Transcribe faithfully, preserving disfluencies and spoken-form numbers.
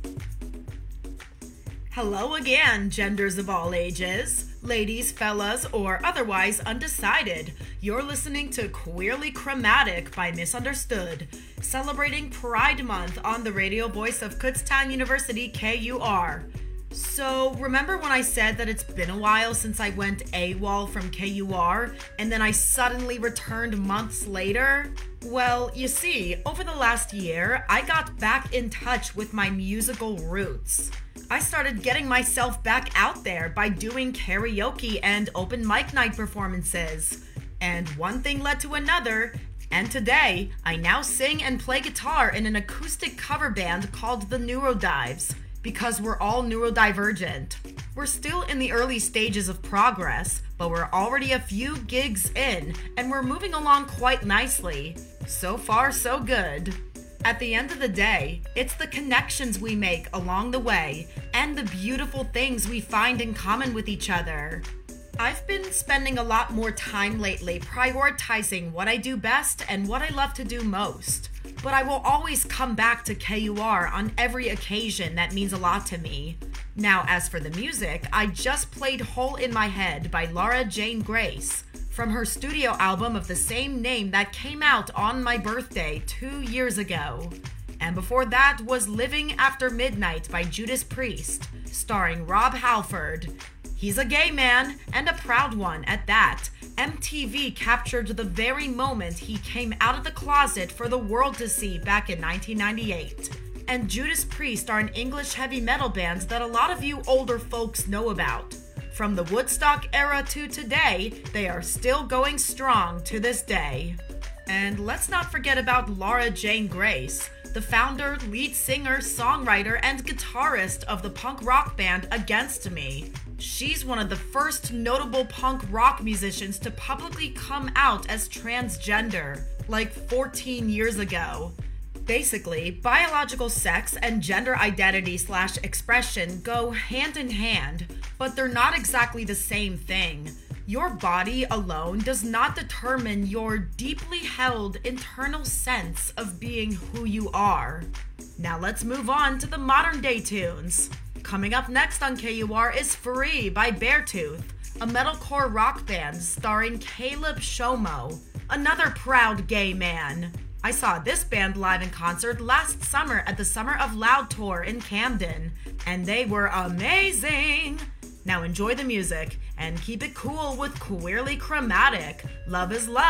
Hello again, genders of all ages, ladies, fellas, or otherwise undecided. You're listening to Queerly Chromatic by Misunderstood, celebrating Pride Month on the radio voice of Kutztown University, K U R. So, remember when I said that it's been a while since I went AWOL from K U R, and then I suddenly returned months later? Well, you see, over the last year, I got back in touch with my musical roots. I started getting myself back out there by doing karaoke and open mic night performances. And one thing led to another, and today, I now sing and play guitar in an acoustic cover band called the Neurodives, because we're all neurodivergent. We're still in the early stages of progress, but we're already a few gigs in, and we're moving along quite nicely. So far, so good. At the end of the day, it's the connections we make along the way and the beautiful things we find in common with each other. I've been spending a lot more time lately prioritizing what I do best and what I love to do most. But I will always come back to K U R on every occasion that means a lot to me. Now, as for the music, I just played Hole in My Head by Laura Jane Grace from her studio album of the same name that came out on my birthday two years ago. And before that was Living After Midnight by Judas Priest, starring Rob Halford. He's a gay man, and a proud one at that. M T V captured the very moment he came out of the closet for the world to see back in nineteen ninety-eight. And Judas Priest are an English heavy metal band that a lot of you older folks know about. From the Woodstock era to today, they are still going strong to this day. And let's not forget about Laura Jane Grace, the founder, lead singer, songwriter, and guitarist of the punk rock band Against Me. She's one of the first notable punk rock musicians to publicly come out as transgender, like fourteen years ago. Basically, biological sex and gender identity slash expression go hand in hand, but they're not exactly the same thing. Your body alone does not determine your deeply held internal sense of being who you are. Now let's move on to the modern day tunes. Coming up next on K U R is Free by Beartooth, a metalcore rock band starring Caleb Shomo, another proud gay man. I saw this band live in concert last summer at the Summer of Loud tour in Camden, and they were amazing! Now enjoy the music, and keep it cool with Queerly Chromatic. Love is love!